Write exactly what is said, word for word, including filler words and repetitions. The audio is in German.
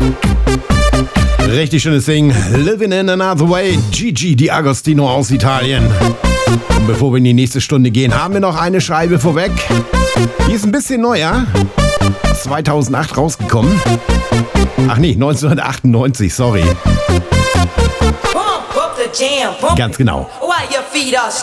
Richtig schönes Ding. Living in Another Way. Gigi D'Agostino aus Italien. Und bevor wir in die nächste Stunde gehen, haben wir noch eine Scheibe vorweg. Die ist ein bisschen neuer. zweitausendacht rausgekommen. Ach nee, neunzehnhundertachtundneunzig, sorry. Ganz genau.